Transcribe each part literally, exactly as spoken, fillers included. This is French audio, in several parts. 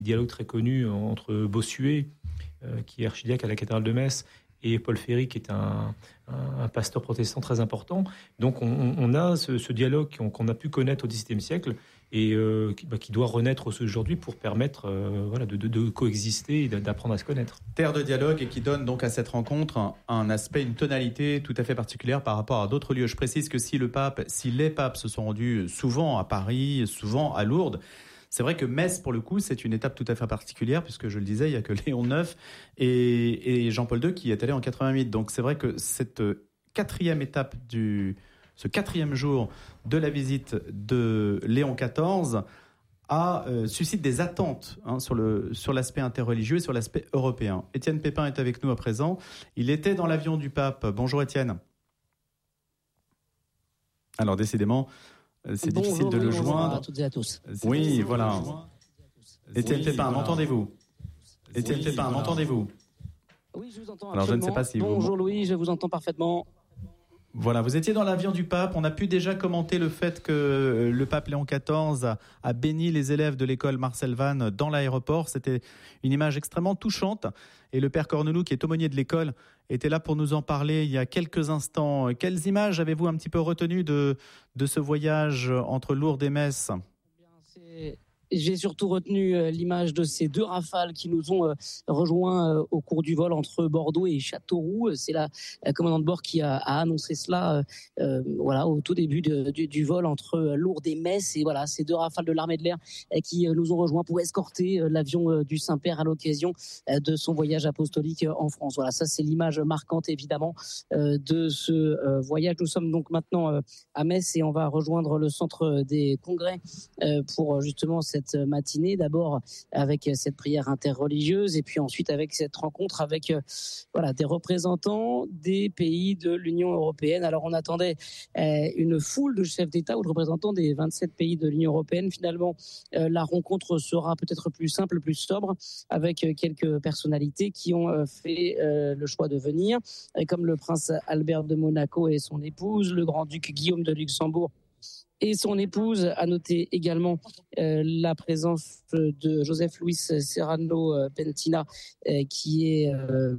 dialogue très connu entre Bossuet, euh, qui est archidiacre à la cathédrale de Metz, et Paul Ferry, qui est un, un, un pasteur protestant très important. Donc on, on a ce, ce dialogue qu'on, qu'on a pu connaître au dix-septième siècle et euh, qui, bah, qui doit renaître aujourd'hui pour permettre euh, voilà, de, de, de coexister et d'apprendre à se connaître. Terre de dialogue et qui donne donc à cette rencontre un, un aspect, une tonalité tout à fait particulière par rapport à d'autres lieux. Je précise que si le pape, si les papes se sont rendus souvent à Paris, souvent à Lourdes, c'est vrai que Metz, pour le coup, c'est une étape tout à fait particulière, puisque je le disais, il n'y a que Léon neuf et, et Jean-Paul deux qui y est allé en quatre-vingt-huit. Donc c'est vrai que cette quatrième étape, du, ce quatrième jour de la visite de Léon quatorze a, euh, suscite des attentes hein, sur, le, sur l'aspect interreligieux et sur l'aspect européen. Étienne Pépin est avec nous à présent. Il était dans l'avion du pape. Bonjour Étienne. Alors décidément... C'est bonjour, difficile de le bonjour joindre. à toutes et à tous. Oui, voilà. Étienne Pépin, voilà. m'entendez-vous Étienne oui, Pépin, voilà. m'entendez-vous Oui, je vous entends. Alors, je ne sais pas si vous... Bonjour Louis, je vous entends parfaitement. Voilà, vous étiez dans l'avion du pape. On a pu déjà commenter le fait que le pape Léon quatorze a, a béni les élèves de l'école Marcel Vannes dans l'aéroport. C'était une image extrêmement touchante. Et le père Corneloup, qui est aumônier de l'école, était là pour nous en parler il y a quelques instants. Quelles images avez-vous un petit peu retenues de, de ce voyage entre Lourdes et Metz ? C'est... J'ai surtout retenu euh, l'image de ces deux rafales qui nous ont euh, rejoints euh, au cours du vol entre Bordeaux et Châteauroux. C'est la, la commandante de bord qui a, a annoncé cela euh, euh, voilà, au tout début de, du, du vol entre Lourdes et Metz. Et voilà, ces deux rafales de l'armée de l'air euh, qui euh, nous ont rejoints pour escorter euh, l'avion euh, du Saint-Père à l'occasion euh, de son voyage apostolique euh, en France. Voilà, ça c'est l'image marquante évidemment euh, de ce euh, voyage. Nous sommes donc maintenant euh, à Metz et on va rejoindre le centre des congrès euh, pour justement cette matinée, d'abord avec cette prière interreligieuse et puis ensuite avec cette rencontre avec voilà, des représentants des pays de l'Union européenne. Alors on attendait euh, une foule de chefs d'État ou de représentants des vingt-sept pays de l'Union européenne. Finalement, euh, la rencontre sera peut-être plus simple, plus sobre, avec quelques personnalités qui ont euh, fait euh, le choix de venir, comme le prince Albert de Monaco et son épouse, le grand-duc Guillaume de Luxembourg et son épouse. À noter également euh, la présence de Joseph Luis Serrano Pentina, euh, qui est euh,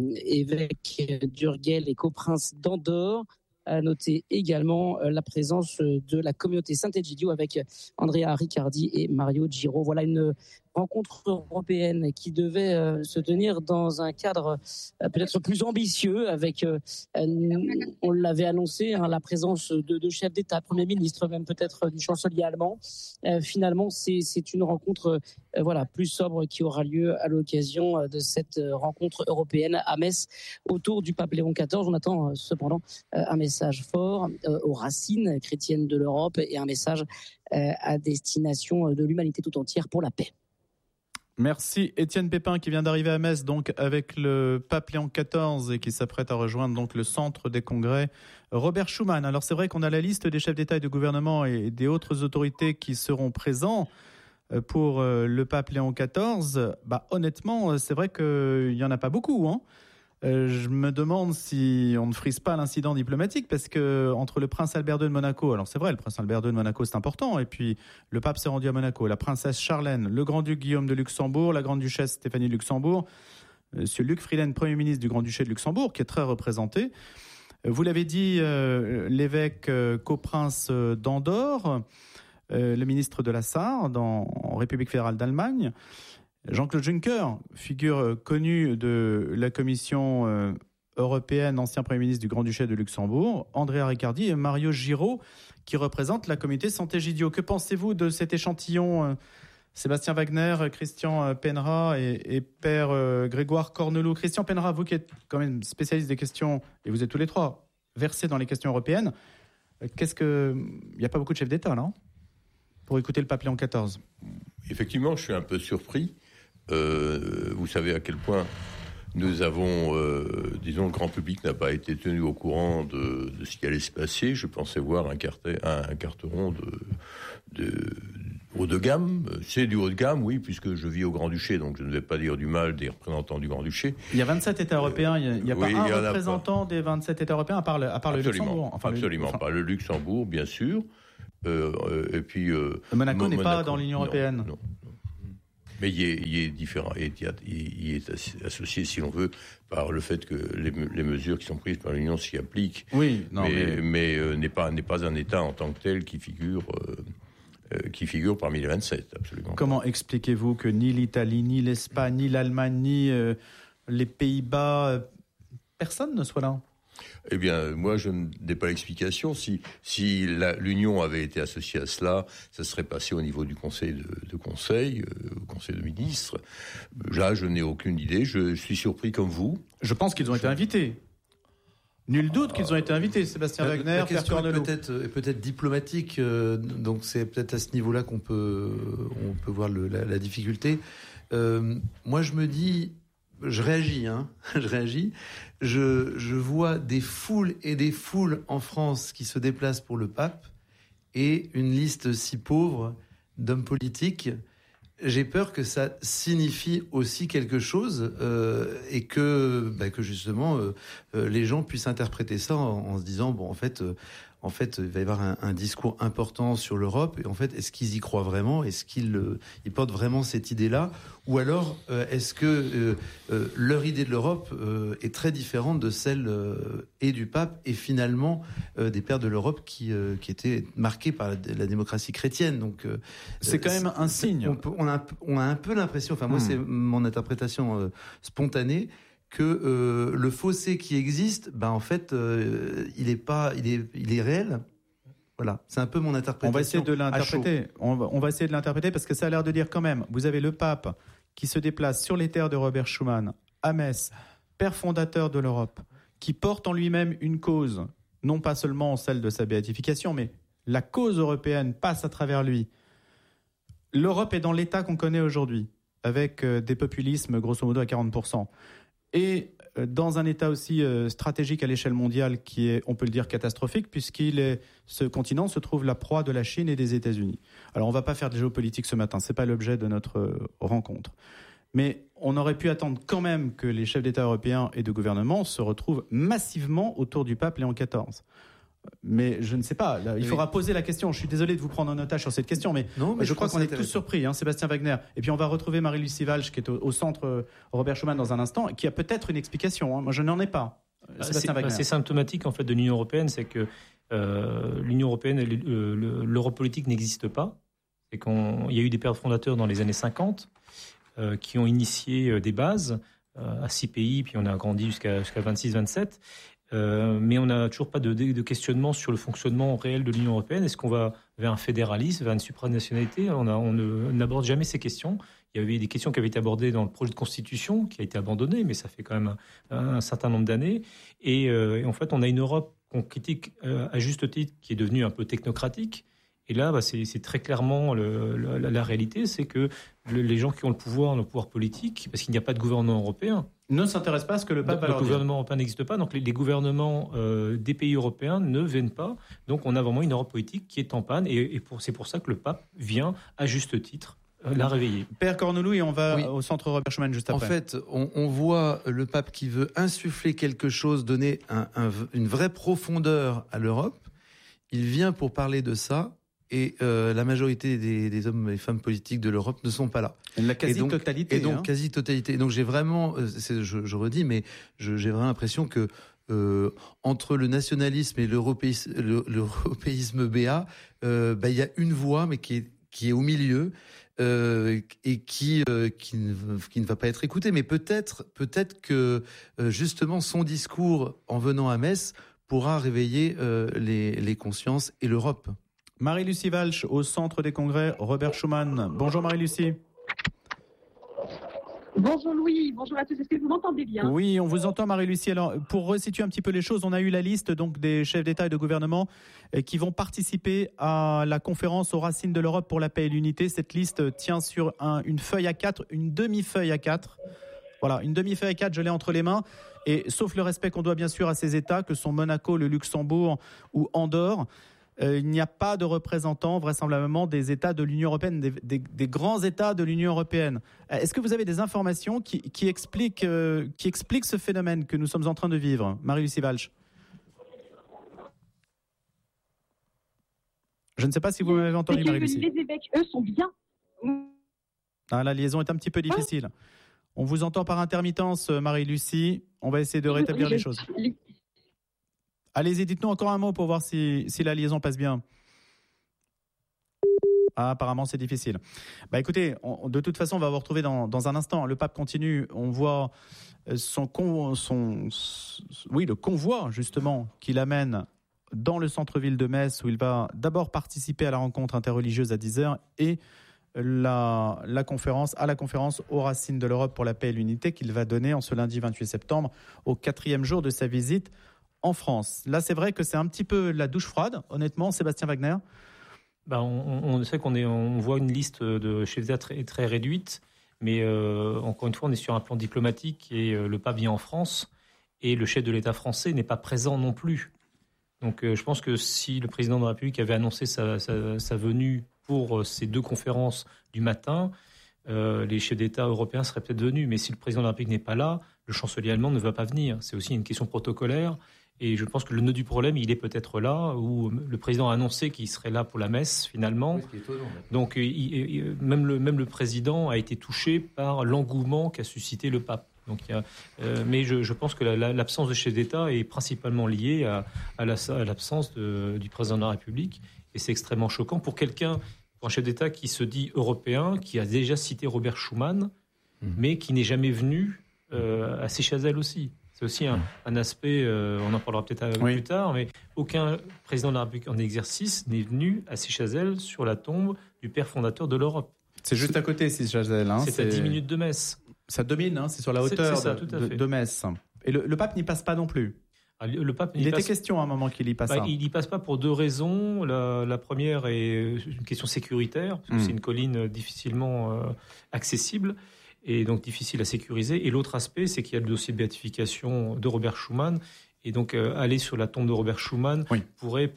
évêque d'Urgell et coprince d'Andorre. À noter également euh, la présence de la communauté Saint-Egidio avec Andrea Riccardi et Mario Giro. Voilà une rencontre européenne qui devait euh, se tenir dans un cadre euh, peut-être plus ambitieux avec, euh, on l'avait annoncé, hein, la présence de, de chefs d'État, Premier ministre, même peut-être du chancelier allemand. Euh, finalement, c'est, c'est une rencontre euh, voilà, plus sobre qui aura lieu à l'occasion de cette rencontre européenne à Metz autour du pape Léon quatorze. On attend euh, cependant euh, un message fort euh, aux racines chrétiennes de l'Europe et un message euh, à destination de l'humanité tout entière pour la paix. Merci Étienne Pépin qui vient d'arriver à Metz donc avec le pape Léon quatorze et qui s'apprête à rejoindre donc le centre des congrès Robert Schuman. Alors c'est vrai qu'on a la liste des chefs d'État et de gouvernement et des autres autorités qui seront présents pour le pape Léon quatorze. Bah honnêtement, c'est vrai qu'il y en a pas beaucoup, hein. Euh, je me demande si on ne frise pas l'incident diplomatique parce que entre le prince Albert deux de Monaco, alors c'est vrai, le prince Albert deux de Monaco c'est important, et puis le pape s'est rendu à Monaco, la princesse Charlène, le grand-duc Guillaume de Luxembourg, la grande-duchesse Stéphanie de Luxembourg, monsieur Luc Frieden, premier ministre du Grand-Duché de Luxembourg, qui est très représenté. Vous l'avez dit, euh, l'évêque euh, coprince d'Andorre, euh, le ministre de la Sarre dans, en République fédérale d'Allemagne, Jean-Claude Juncker, figure connue de la Commission européenne, ancien Premier ministre du Grand-Duché de Luxembourg, Andrea Riccardi et Mario Giro, qui représentent la communauté Sant'Egidio. Que pensez-vous de cet échantillon, Sébastien Wagner, Christian Penra et, et Père Grégoire Corneloup? Christian Penra, vous qui êtes quand même spécialiste des questions, et vous êtes tous les trois versés dans les questions européennes, qu'est-ce que... Il n'y a pas beaucoup de chefs d'État, non ? Pour écouter le pape Léon quatorze. Effectivement, je suis un peu surpris. Euh, vous savez à quel point nous avons, euh, disons, le grand public n'a pas été tenu au courant de, de ce qui allait se passer. Je pensais voir un, carter, un, un carteron de, de haut de gamme. C'est du haut de gamme, oui, puisque je vis au Grand-Duché, donc je ne vais pas dire du mal des représentants du Grand-Duché. Il y a vingt-sept États européens, il n'y a, a oui, pas un a représentant pas. des vingt-sept États européens, à part le, à part le Luxembourg. Enfin, absolument, le, enfin, pas le Luxembourg, bien sûr. Euh, et puis, euh, Monaco Mo- n'est Monaco, pas dans l'Union européenne. Non, non, non. Mais il est, il est différent, il est, il est associé, si l'on veut, par le fait que les, les mesures qui sont prises par l'Union s'y appliquent. Oui, non, mais, mais, mais euh, n'est pas n'est pas un État en tant que tel qui figure euh, euh, qui figure parmi les vingt-sept, absolument. Comment expliquez-vous que ni l'Italie, ni l'Espagne, ni l'Allemagne, ni euh, les Pays-Bas, euh, personne ne soit là? Eh bien, moi, je n'ai pas l'explication. Si, si la, l'Union avait été associée à cela, ça serait passé au niveau du Conseil de, de Conseil, euh, au Conseil de ministres. Là, je n'ai aucune idée. Je suis surpris comme vous. Je pense qu'ils ont été invités. Nul doute qu'ils ont été invités, Sébastien la, Wagner, la question Pierre est peut-être, est peut-être diplomatique, euh, donc c'est peut-être à ce niveau-là qu'on peut, on peut voir le, la, la difficulté. Euh, moi, je me dis... Je réagis, hein. Je réagis. Je, je vois des foules et des foules en France qui se déplacent pour le pape et une liste si pauvre d'hommes politiques. J'ai peur que ça signifie aussi quelque chose euh, et que, bah, que justement euh, euh, les gens puissent interpréter ça en, en se disant bon en fait. Euh, En fait, il va y avoir un, un discours important sur l'Europe. Et en fait, est-ce qu'ils y croient vraiment? Est-ce qu'ils euh, ils portent vraiment cette idée-là? Ou alors, euh, est-ce que euh, euh, leur idée de l'Europe euh, est très différente de celle euh, et du pape et finalement euh, des pères de l'Europe qui, euh, qui étaient marqués par la, la démocratie chrétienne? Donc, euh, c'est quand même un signe. On, peut, on, a, on a un peu l'impression, enfin moi, hmm. c'est mon interprétation euh, spontanée, que euh, le fossé qui existe, ben en fait, euh, il est pas, il est, il est réel. Voilà, c'est un peu mon interprétation. On va essayer de l'interpréter. On va, on va essayer de l'interpréter parce que ça a l'air de dire quand même. Vous avez le pape qui se déplace sur les terres de Robert Schuman à Metz, père fondateur de l'Europe, qui porte en lui-même une cause, non pas seulement celle de sa béatification, mais la cause européenne passe à travers lui. L'Europe est dans l'état qu'on connaît aujourd'hui, avec euh, des populismes grosso modo à quarante pour cent. Et dans un état aussi euh, stratégique à l'échelle mondiale qui est, on peut le dire, catastrophique, puisqu'il est, ce continent se trouve la proie de la Chine et des États-Unis. Alors on ne va pas faire de géopolitique ce matin, ce n'est pas l'objet de notre euh, rencontre. Mais on aurait pu attendre quand même que les chefs d'État européens et de gouvernement se retrouvent massivement autour du pape Léon quatorze. Mais je ne sais pas, là, il oui. faudra poser la question. Je suis désolé de vous prendre en otage sur cette question, mais, non, mais je, je crois qu'on est tous surpris, hein, Sébastien Wagner. Et puis on va retrouver Marie-Lucie Walsh, qui est au, au centre Robert Schuman dans un instant, qui a peut-être une explication. Hein. Moi, je n'en ai pas. Ah, Sébastien Wagner. C'est symptomatique en fait de l'Union européenne, c'est que euh, l'Union européenne, et l'Europe politique n'existe pas. C'est qu'on, il y a eu des pères fondateurs dans les années cinquante euh, qui ont initié des bases euh, à six pays, puis on a grandi jusqu'à jusqu'à vingt-six vingt-sept. Euh, mais on n'a toujours pas de, de questionnement sur le fonctionnement réel de l'Union européenne. Est-ce qu'on va vers un fédéralisme, vers une supranationalité? On, a, on ne, n'aborde jamais ces questions. Il y avait des questions qui avaient été abordées dans le projet de constitution, qui a été abandonné, mais ça fait quand même un, un certain nombre d'années. Et, euh, et en fait, on a une Europe qu'on critique euh, à juste titre, qui est devenue un peu technocratique. Et là, bah, c'est, c'est très clairement le, le, la, la réalité, c'est que le, les gens qui ont le pouvoir, le pouvoir politique, parce qu'il n'y a pas de gouvernement européen, ne s'intéressent pas à ce que le pape va leur dire. Le gouvernement européen n'existe pas, donc les, les gouvernements euh, des pays européens ne viennent pas. Donc on a vraiment une Europe politique qui est en panne, et, et pour, c'est pour ça que le pape vient, à juste titre, euh, la réveiller. Père Cornoulou, et on va oui. au centre Robert Schuman juste après. En fait, on, on voit le pape qui veut insuffler quelque chose, donner un, un, une vraie profondeur à l'Europe. Il vient pour parler de ça. Et euh, la majorité des, des hommes et femmes politiques de l'Europe ne sont pas là. La quasi-totalité. Et donc, hein. quasi-totalité. Et donc, j'ai vraiment, c'est, je, je redis, mais je, j'ai vraiment l'impression que euh, entre le nationalisme et l'européisme, l'européisme béat, euh, bah, il y a une voix, mais qui est, qui est au milieu. Euh, et qui euh, qui, ne, qui ne va pas être écoutée. Mais peut-être, peut-être que euh, justement son discours en venant à Metz pourra réveiller euh, les, les consciences et l'Europe. Marie-Lucie Walsh, au centre des congrès Robert Schuman. Bonjour Marie-Lucie. Bonjour Louis, bonjour à tous. Est-ce que vous m'entendez bien? Oui, on vous entend Marie-Lucie. Alors, pour resituer un petit peu les choses, on a eu la liste donc des chefs d'État et de gouvernement qui vont participer à la conférence aux racines de l'Europe pour la paix et l'unité. Cette liste tient sur un, une feuille A quatre, une demi-feuille A quatre. Voilà, une demi-feuille A quatre, je l'ai entre les mains. Et sauf le respect qu'on doit bien sûr à ces États que sont Monaco, le Luxembourg ou Andorre, Euh, il n'y a pas de représentants vraisemblablement des États de l'Union européenne, des, des, des grands États de l'Union européenne. Euh, est-ce que vous avez des informations qui, qui, expliquent, euh, qui expliquent ce phénomène que nous sommes en train de vivre? Marie-Lucie Walsh. Je ne sais pas si vous m'avez entendu, Marie-Lucie. Les évêques, eux, sont bien... Ah, la liaison est un petit peu difficile. On vous entend par intermittence, Marie-Lucie. On va essayer de rétablir les choses. Allez-y, dites-nous encore un mot pour voir si, si la liaison passe bien. Ah, apparemment, c'est difficile. Bah, écoutez, on, de toute façon, on va vous retrouver dans, dans un instant. Le pape continue. On voit son, con, son, son, oui, le convoi, justement, qui l'amène dans le centre-ville de Metz, où il va d'abord participer à la rencontre interreligieuse à dix heures et la, la conférence, à la conférence aux racines de l'Europe pour la paix et l'unité qu'il va donner en ce lundi vingt-huit septembre, au quatrième jour de sa visite en France. Là, c'est vrai que c'est un petit peu la douche froide, honnêtement, Sébastien Wagner. Ben, on, on sait qu'on est, on voit une liste de chefs d'État très, très réduite, mais euh, encore une fois, on est sur un plan diplomatique et euh, le pape vient en France et le chef de l'État français n'est pas présent non plus. Donc, euh, je pense que si le président de la République avait annoncé sa, sa, sa venue pour euh, ces deux conférences du matin, euh, les chefs d'État européens seraient peut-être venus. Mais si le président de la République n'est pas là, le chancelier allemand ne va pas venir. C'est aussi une question protocolaire. Et je pense que le nœud du problème, il est peut-être là, où le président a annoncé qu'il serait là pour la messe, finalement. Oui, donc, il, il, même, le, même le président a été touché par l'engouement qu'a suscité le pape. Donc, il y a, euh, mais je, je pense que la, la, l'absence de chef d'État est principalement liée à, à, la, à l'absence de, du président de la République. Et c'est extrêmement choquant pour quelqu'un, pour un chef d'État qui se dit européen, qui a déjà cité Robert Schuman, mmh. mais qui n'est jamais venu euh, à Seychelles aussi. C'est aussi un, un aspect, euh, on en parlera peut-être oui. plus tard, mais aucun président de la République en exercice n'est venu à Seychelles sur la tombe du père fondateur de l'Europe. C'est juste à côté, Seychelles. Hein, c'est, c'est à dix minutes de Metz. Ça domine, hein, c'est sur la hauteur c'est, c'est ça, de, de, de Metz. Et le, le pape n'y passe pas non plus. Ah, le pape Il était passe... question à un moment qu'il y passe. Bah, il n'y passe pas pour deux raisons. La, la première est une question sécuritaire, parce que mmh. c'est une colline difficilement euh, accessible et donc difficile à sécuriser. Et l'autre aspect, c'est qu'il y a le dossier de béatification de Robert Schuman. Et donc, euh, aller sur la tombe de Robert Schuman oui. pourrait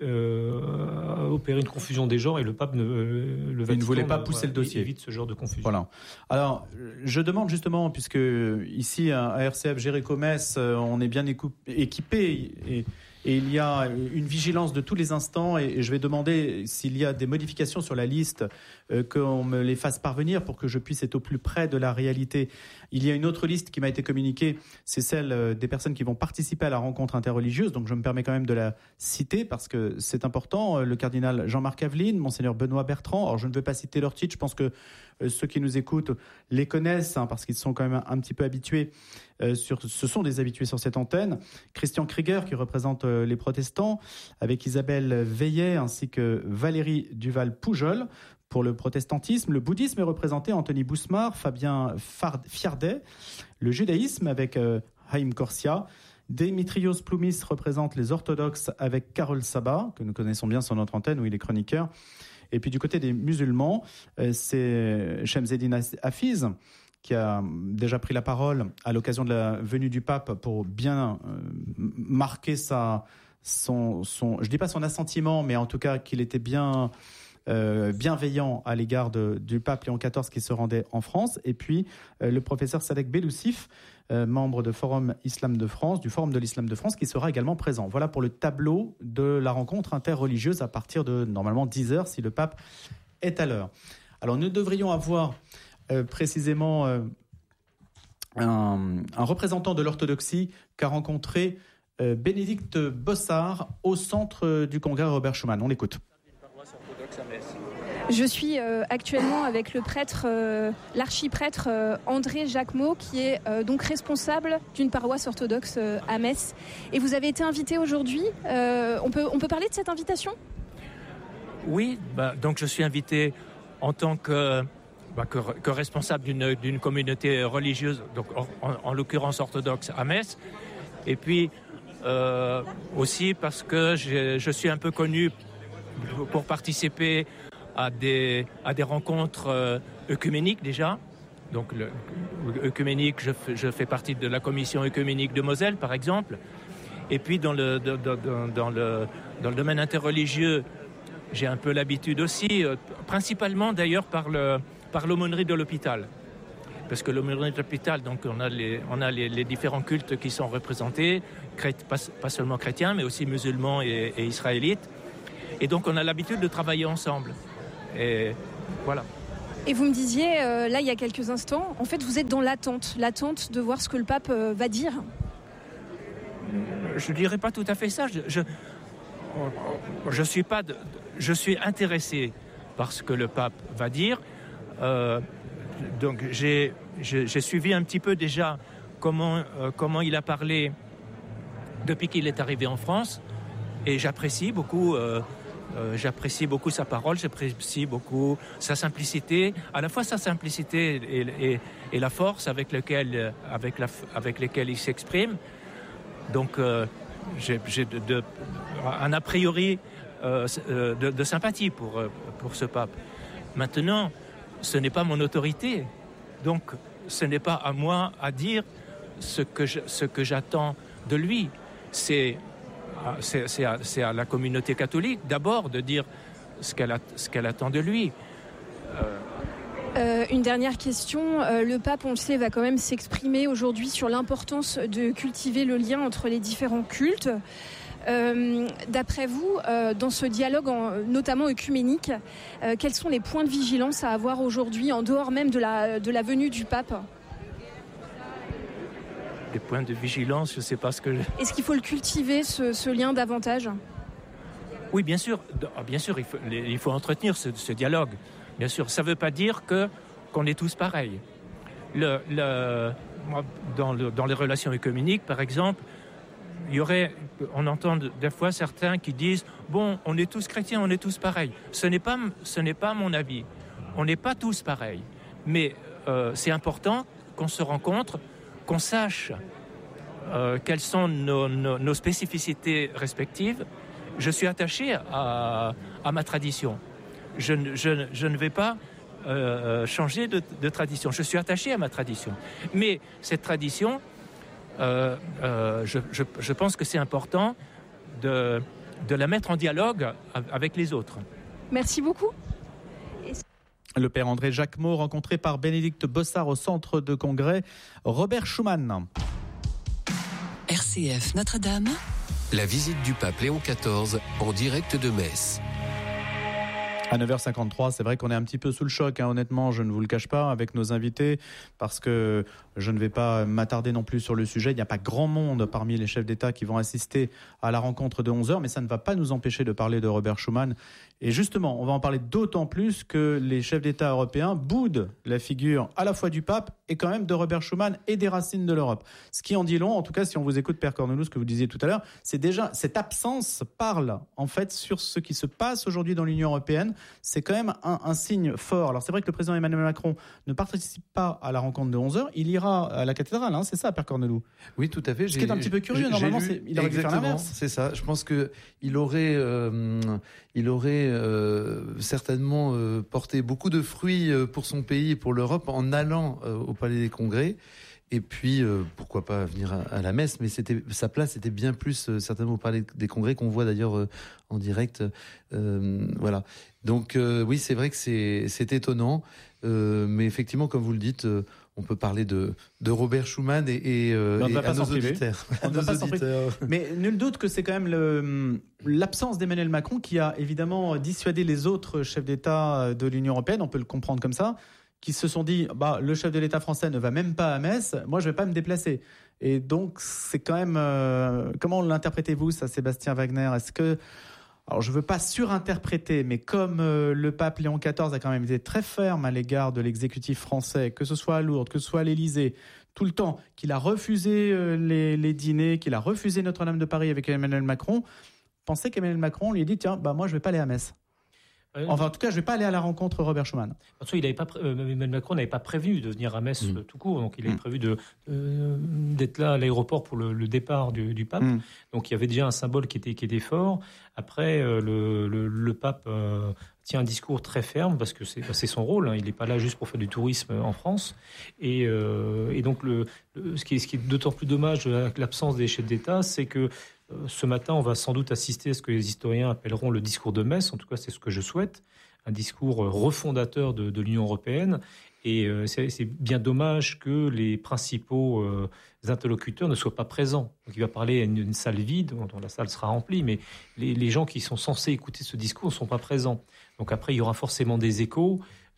euh, opérer une confusion des genres. Et le pape ne, euh, le ne voulait pas pousser le dossier. Évite ce genre de confusion. Voilà. Alors, je demande justement, puisque ici, à R C F Jéricho-Metz, on est bien équipé et, et il y a une vigilance de tous les instants. Et, et je vais demander s'il y a des modifications sur la liste, euh, qu'on me les fasse parvenir pour que je puisse être au plus près de la réalité. Il y a une autre liste qui m'a été communiquée, c'est celle des personnes qui vont participer à la rencontre interreligieuse, donc je me permets quand même de la citer parce que c'est important. Le cardinal Jean-Marc Aveline, Monseigneur Benoît Bertrand, alors je ne vais pas citer leur titre, je pense que ceux qui nous écoutent les connaissent hein, parce qu'ils sont quand même un petit peu habitués, euh, sur, ce sont des habitués sur cette antenne. Christian Krieger qui représente euh, les protestants, avec Isabelle Veillet ainsi que Valérie Duval-Poujol. Pour le protestantisme, le bouddhisme est représenté Anthony Bousmar, Fabien Fiardet, le judaïsme avec euh, Haïm Corsia, Démétrios Ploumis représente les orthodoxes avec Carole Sabat, que nous connaissons bien sur notre antenne où il est chroniqueur. Et puis du côté des musulmans, euh, c'est Shemseddine Hafiz qui a déjà pris la parole à l'occasion de la venue du pape pour bien euh, marquer sa, son, son, je dis pas son assentiment, mais en tout cas qu'il était bien... Euh, bienveillant à l'égard de, du pape Léon quatorze qui se rendait en France, et puis euh, le professeur Sadek Beloussif, euh, membre de Forum Islam de France, du Forum de l'Islam de France, qui sera également présent. Voilà pour le tableau de la rencontre interreligieuse à partir de normalement dix heures si le pape est à l'heure. Alors nous devrions avoir euh, précisément euh, un, un représentant de l'orthodoxie qu'a rencontré euh, Bénédicte Bossard au centre du congrès Robert Schuman. On l'écoute. Je suis euh, actuellement avec le prêtre, euh, l'archiprêtre euh, André Jacquemot, qui est euh, donc responsable d'une paroisse orthodoxe euh, à Metz. Et vous avez été invité aujourd'hui. Euh, on peut, on peut parler de cette invitation ? Oui, bah, donc je suis invité en tant que, bah, que, que responsable d'une, d'une communauté religieuse, donc en, en l'occurrence orthodoxe à Metz. Et puis euh, aussi parce que je, je suis un peu connu pour participer à des, à des rencontres euh, œcuméniques déjà. Donc, le, œcuménique, je, je fais partie de la commission œcuménique de Moselle, par exemple. Et puis, dans le, dans, dans, dans le, dans le domaine interreligieux, j'ai un peu l'habitude aussi, euh, principalement d'ailleurs par, le, par l'aumônerie de l'hôpital. Parce que l'aumônerie de l'hôpital, donc on a les, on a les, les différents cultes qui sont représentés, crét, pas, pas seulement chrétiens, mais aussi musulmans et, et israélites. Et donc, on a l'habitude de travailler ensemble. Et voilà. Et vous me disiez, euh, là, il y a quelques instants, en fait, vous êtes dans l'attente, l'attente de voir ce que le pape euh, va dire. Je ne dirais pas tout à fait ça. Je, je, je, suis pas de, je suis intéressé par ce que le pape va dire. Euh, donc, j'ai, j'ai, j'ai suivi un petit peu déjà comment, euh, comment il a parlé depuis qu'il est arrivé en France. Et j'apprécie beaucoup... Euh, Euh, j'apprécie beaucoup sa parole, j'apprécie beaucoup sa simplicité, à la fois sa simplicité et, et, et la force avec, lequel, avec, la, avec lesquelles il s'exprime. Donc euh, j'ai, j'ai de, de, un a priori euh, de, de sympathie pour, pour ce pape. Maintenant, ce n'est pas mon autorité, donc ce n'est pas à moi à dire ce que, je, ce que j'attends de lui. C'est... C'est, c'est, à, c'est à la communauté catholique d'abord de dire ce qu'elle, a, ce qu'elle attend de lui. Euh... Euh, une dernière question. Euh, le pape, on le sait, va quand même s'exprimer aujourd'hui sur l'importance de cultiver le lien entre les différents cultes. Euh, d'après vous, euh, dans ce dialogue, en, notamment œcuménique, euh, quels sont les points de vigilance à avoir aujourd'hui, en dehors même de la, de la venue du pape ? Des points de vigilance, je ne sais pas ce que... Je... Est-ce qu'il faut le cultiver, ce, ce lien davantage ? Oui, bien sûr. Bien sûr, il faut, il faut entretenir ce, ce dialogue. Bien sûr, ça ne veut pas dire que, qu'on est tous pareils. Le, le, dans, le, dans les relations œcuméniques, par exemple, il y aurait, on entend des fois certains qui disent « Bon, on est tous chrétiens, on est tous pareils ». Ce n'est pas, ce n'est pas mon avis. On n'est pas tous pareils. Mais euh, c'est important qu'on se rencontre, qu'on sache euh, quelles sont nos, nos, nos spécificités respectives. Je suis attaché à, à ma tradition. Je, je, je ne vais pas euh, changer de, de tradition. Je suis attaché à ma tradition. Mais cette tradition, euh, euh, je, je, je pense que c'est important de, de la mettre en dialogue avec les autres. Merci beaucoup. Le père André Jacquemot, rencontré par Bénédicte Bossard au centre de congrès Robert Schuman. R C F Notre-Dame. La visite du pape Léon quatorze en direct de Metz. À neuf heures cinquante-trois, c'est vrai qu'on est un petit peu sous le choc, hein, honnêtement, je ne vous le cache pas, avec nos invités, parce que je ne vais pas m'attarder non plus sur le sujet. Il n'y a pas grand monde parmi les chefs d'État qui vont assister à la rencontre de onze heures, mais ça ne va pas nous empêcher de parler de Robert Schuman. Et justement, on va en parler d'autant plus que les chefs d'État européens boudent la figure à la fois du pape et quand même de Robert Schuman et des racines de l'Europe. Ce qui en dit long, en tout cas, si on vous écoute, Père Cornelius, ce que vous disiez tout à l'heure, c'est déjà, cette absence parle en fait sur ce qui se passe aujourd'hui dans l'Union européenne. C'est quand même un, un signe fort. Alors c'est vrai que le président Emmanuel Macron ne participe pas à la rencontre de onze heures, il ira à la cathédrale, hein, c'est ça, Père Cornelius ? Oui, tout à fait. Ce qui est un petit peu curieux, normalement, c'est, il aurait dû faire l'inverse. C'est ça, je pense qu'il aurait, euh, il aurait euh, certainement euh, porté beaucoup de fruits pour son pays et pour l'Europe en allant euh, au Palais des Congrès. Et puis, euh, pourquoi pas venir à, à la messe, mais c'était, sa place était bien plus euh, certainement au Palais des Congrès, qu'on voit d'ailleurs euh, en direct. Euh, voilà. Donc euh, oui, c'est vrai que c'est, c'est étonnant, euh, mais effectivement, comme vous le dites, euh, on peut parler de, de Robert Schuman et, et, euh, et à nos auditeurs. On nos auditeurs. Mais nul doute que c'est quand même le, l'absence d'Emmanuel Macron qui a évidemment dissuadé les autres chefs d'État de l'Union européenne, on peut le comprendre comme ça, qui se sont dit bah, le chef de l'État français ne va même pas à Metz, moi je ne vais pas me déplacer. Et donc c'est quand même... Euh, comment l'interprétez-vous ça, Sébastien Wagner ? Est-ce que... Alors je ne veux pas surinterpréter, mais comme euh, le pape Léon quatorze a quand même été très ferme à l'égard de l'exécutif français, que ce soit à Lourdes, que ce soit à l'Élysée, tout le temps, qu'il a refusé euh, les, les dîners, qu'il a refusé Notre-Dame de Paris avec Emmanuel Macron, pensez qu'Emmanuel Macron lui a dit tiens, bah, moi je ne vais pas aller à Metz. Enfin, en tout cas, je ne vais pas aller à la rencontre Robert Schuman. Parce qu'il avait pas, euh, Emmanuel Macron n'avait pas prévu de venir à Metz mmh. tout court, donc il avait mmh. prévu de, euh, d'être là à l'aéroport pour le, le départ du, du pape. Mmh. Donc il y avait déjà un symbole qui était, qui était fort. Après, euh, le, le, le pape euh, tient un discours très ferme parce que c'est, c'est son rôle. Hein, il n'est pas là juste pour faire du tourisme en France. Et, euh, et donc, le, le, ce, qui est, ce qui est d'autant plus dommage de l'absence des chefs d'État, c'est que ce matin, on va sans doute assister à ce que les historiens appelleront le discours de Metz. En tout cas, c'est ce que je souhaite. Un discours refondateur de, de l'Union européenne. Et euh, c'est, c'est bien dommage que les principaux euh, interlocuteurs ne soient pas présents. Donc, il va parler à une, une salle vide, dont la salle sera remplie, mais les, les gens qui sont censés écouter ce discours ne sont pas présents. Donc après, il y aura forcément des échos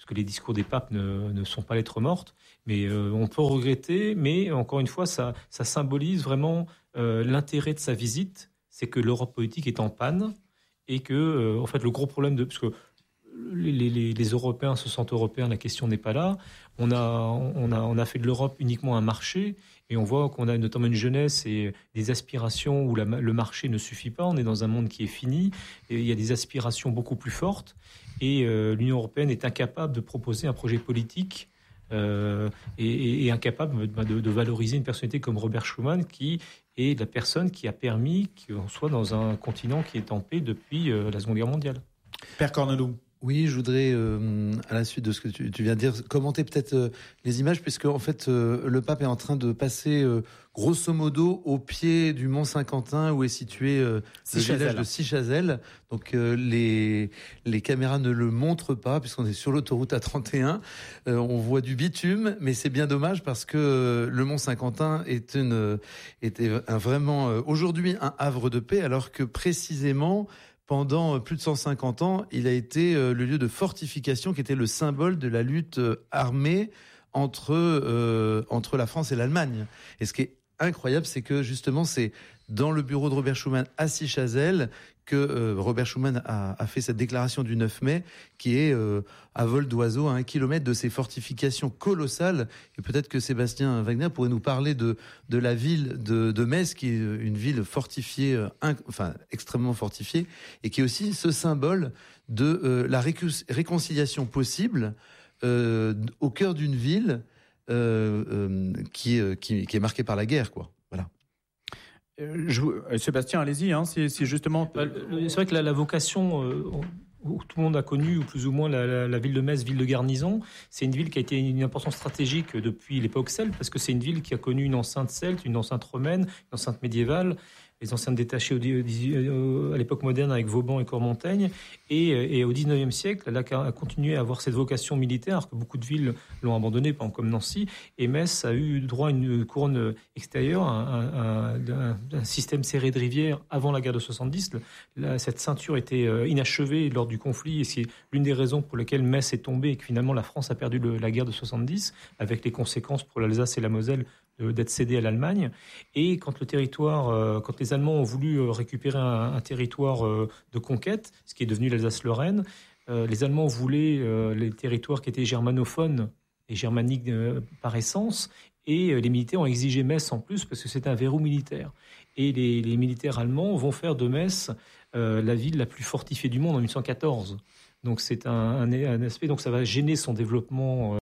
parce que les discours des papes ne, ne sont pas lettres mortes. Mais euh, on peut regretter, mais encore une fois, ça, ça symbolise vraiment euh, l'intérêt de sa visite, c'est que l'Europe politique est en panne et que, euh, en fait, le gros problème de... Parce que les, les, les Européens se sentent européens, la question n'est pas là. On a, on a, on a fait de l'Europe uniquement un marché et on voit qu'on a notamment une jeunesse et des aspirations où la, le marché ne suffit pas. On est dans un monde qui est fini et il y a des aspirations beaucoup plus fortes et euh, l'Union européenne est incapable de proposer un projet politique Euh, et, et incapable de, de valoriser une personnalité comme Robert Schuman, qui est la personne qui a permis qu'on soit dans un continent qui est en paix depuis euh, la Seconde Guerre mondiale. Père Cornelou. Oui, je voudrais, euh, à la suite de ce que tu, tu viens de dire, commenter peut-être euh, les images, puisque en fait, euh, le pape est en train de passer, euh, grosso modo, au pied du Mont Saint-Quentin, où est situé euh, le village de Sichazel. Donc, euh, les, les caméras ne le montrent pas, puisqu'on est sur l'autoroute A trente et un. Euh, on voit du bitume, mais c'est bien dommage, parce que euh, le Mont Saint-Quentin est une, était un, vraiment, euh, aujourd'hui, un havre de paix, alors que précisément, pendant plus de cent cinquante ans, il a été le lieu de fortification qui était le symbole de la lutte armée entre, euh, entre la France et l'Allemagne. Et ce qui est incroyable, c'est que justement, c'est dans le bureau de Robert Schuman à Sichazel que euh, Robert Schuman a, a fait cette déclaration du neuf mai qui est euh, à vol d'oiseau à un kilomètre de ces fortifications colossales. Et peut-être que Sébastien Wagner pourrait nous parler de, de la ville de, de Metz, qui est une ville fortifiée, un, enfin extrêmement fortifiée, et qui est aussi ce symbole de euh, la récu- réconciliation possible euh, au cœur d'une ville euh, euh, qui, euh, qui, qui est marquée par la guerre, quoi. Voilà. Je, Sébastien, allez-y, hein, c'est, c'est justement... C'est vrai que la, la vocation, euh, où tout le monde a connu, ou plus ou moins, la, la, la ville de Metz, ville de garnison, c'est une ville qui a été une importance stratégique depuis l'époque celte, parce que c'est une ville qui a connu une enceinte celte, une enceinte romaine, une enceinte médiévale, les enceintes détachées au, à l'époque moderne avec Vauban et Cormontaigne. Et, et au dix-neuvième siècle, elle a continué à avoir cette vocation militaire, alors que beaucoup de villes l'ont abandonnée, par exemple comme Nancy. Et Metz a eu droit à une couronne extérieure, un, un, un, un système serré de rivières avant la guerre de soixante-dix. Là, cette ceinture était inachevée lors du conflit, et c'est l'une des raisons pour lesquelles Metz est tombée et que finalement la France a perdu le, la guerre de soixante-dix, avec les conséquences pour l'Alsace et la Moselle d'être cédé à l'Allemagne. Et quand le territoire, quand les Allemands ont voulu récupérer un, un territoire de conquête, ce qui est devenu l'Alsace-Lorraine, les Allemands voulaient les territoires qui étaient germanophones et germaniques par essence, et les militaires ont exigé Metz en plus parce que c'était un verrou militaire. Et les, les militaires allemands vont faire de Metz euh, la ville la plus fortifiée du monde en mille huit cent quatorze. Donc c'est un, un, un aspect, donc ça va gêner son développement. Euh,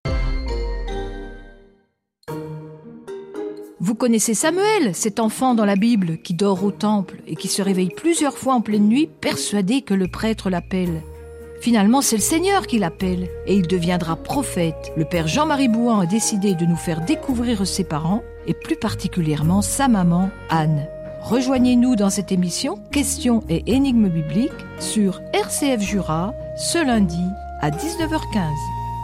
Vous connaissez Samuel, cet enfant dans la Bible qui dort au temple et qui se réveille plusieurs fois en pleine nuit, persuadé que le prêtre l'appelle. Finalement, c'est le Seigneur qui l'appelle et il deviendra prophète. Le père Jean-Marie Bouhan a décidé de nous faire découvrir ses parents et plus particulièrement sa maman, Anne. Rejoignez-nous dans cette émission Questions et énigmes bibliques sur R C F Jura ce lundi à dix-neuf heures quinze.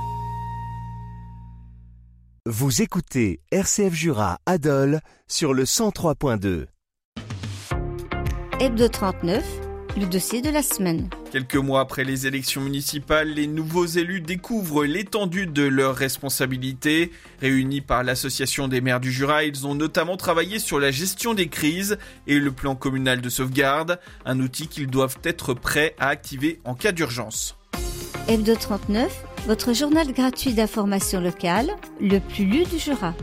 Vous écoutez R C F Jura à Dole sur le cent trois point deux. Hebdo trente-neuf, le dossier de la semaine. Quelques mois après les élections municipales, les nouveaux élus découvrent l'étendue de leurs responsabilités. Réunis par l'Association des maires du Jura, ils ont notamment travaillé sur la gestion des crises et le plan communal de sauvegarde, un outil qu'ils doivent être prêts à activer en cas d'urgence. Hebdo trente-neuf, votre journal gratuit d'information locale, le plus lu du Jura.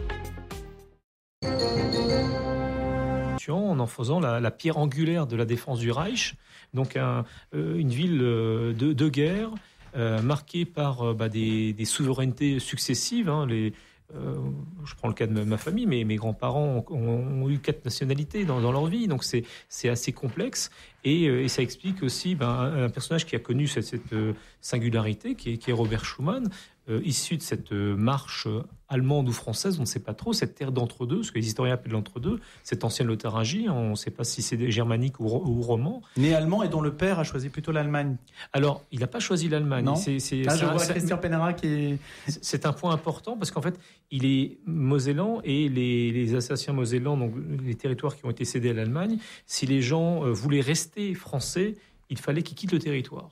En en faisant la, la pierre angulaire de la défense du Reich, donc un, euh, une ville de, de guerre euh, marquée par euh, bah, des, des souverainetés successives. Hein, les, euh, je prends le cas de ma, ma famille, mais mes grands-parents ont, ont, ont eu quatre nationalités dans, dans leur vie, donc c'est, c'est assez complexe. Et, et ça explique aussi ben, un, un personnage qui a connu cette, cette singularité, qui est, qui est Robert Schuman, euh, issu de cette marche allemande ou française, on ne sait pas trop, cette terre d'entre-deux, ce que les historiens appellent l'entre-deux, cette ancienne Lotharingie, on ne sait pas si c'est germanique ou, ou roman. Né allemand et dont le père a choisi plutôt l'Allemagne. Alors, il n'a pas choisi l'Allemagne. Non. C'est, c'est, ah, c'est je un, vois c'est, Christian Penera qui est... C'est un point important parce qu'en fait, il est mosellan et les, les Alsaciens mosellans, donc les territoires qui ont été cédés à l'Allemagne, si les gens voulaient rester français, il fallait qu'ils quittent le territoire.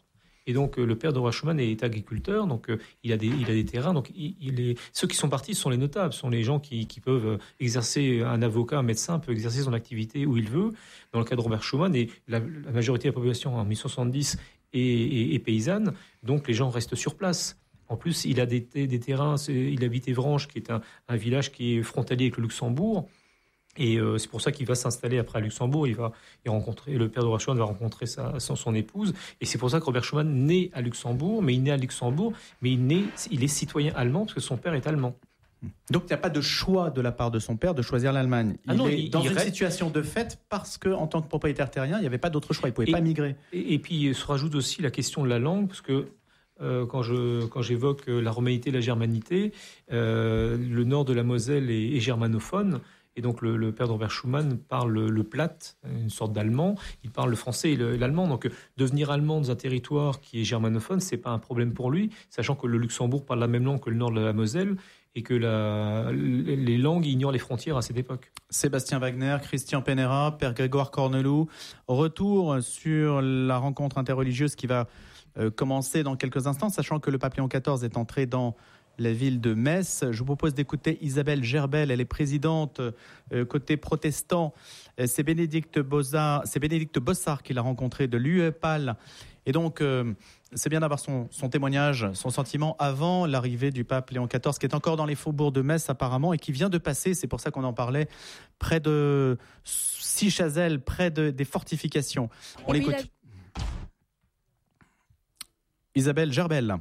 Et donc, le père de Robert Schuman est agriculteur, donc il a des, il a des terrains. Donc, il, il est... ceux qui sont partis sont les notables, sont les gens qui, qui peuvent exercer, un avocat, un médecin peut exercer son activité où il veut. Dans le cas de Robert Schuman, et la, la majorité de la population en mille huit cent soixante-dix est, est, est paysanne, donc les gens restent sur place. En plus, il a des, des terrains, il habite Évranges, qui est un, un village qui est frontalier avec le Luxembourg. Et euh, c'est pour ça qu'il va s'installer après à Luxembourg. Il va y rencontrer, le père de Robert Schuman va rencontrer sa, son, son épouse. Et c'est pour ça que Robert Schuman naît à Luxembourg, mais il naît à Luxembourg, mais il, naît, il est citoyen allemand parce que son père est allemand. Donc il n'y a pas de choix de la part de son père de choisir l'Allemagne. Il ah non, est il, dans il une reste... situation de fait parce qu'en tant que propriétaire terrien, il n'y avait pas d'autre choix. Il ne pouvait et, pas migrer. Et, et puis il se rajoute aussi la question de la langue, parce que euh, quand, je, quand j'évoque la romanité et la germanité, euh, le nord de la Moselle est, est germanophone. Et donc le, le père de Robert Schuman parle le, le platte, une sorte d'allemand. Il parle le français et le, l'allemand. Donc devenir allemand dans un territoire qui est germanophone, c'est pas un problème pour lui, sachant que le Luxembourg parle la même langue que le nord de la Moselle et que la, les langues ignorent les frontières à cette époque. Sébastien Wagner, Christian Penera, père Grégoire Corneloup. Retour sur la rencontre interreligieuse qui va euh, commencer dans quelques instants, sachant que le pape Léon quatorze est entré dans la ville de Metz. Je vous propose d'écouter Isabelle Gerbel, elle est présidente euh, côté protestant. Euh, c'est Bénédicte Bossard, c'est Bénédicte Bossard qui l'a rencontré de l'U E P A L. Et donc, euh, c'est bien d'avoir son, son témoignage, son sentiment avant l'arrivée du pape Léon quatorze, qui est encore dans les faubourgs de Metz apparemment et qui vient de passer, c'est pour ça qu'on en parlait, près de Sichazel, près de, des fortifications. On l'écoute. La... Isabelle Gerbel.